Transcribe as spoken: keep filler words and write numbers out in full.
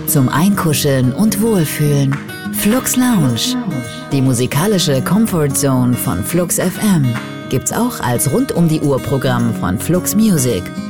zum Einkuscheln und Wohlfühlen. Flux Lounge, die musikalische Comfort Zone von Flux F M, gibt's auch als rund-um-die-Uhr-Programm von Flux Music.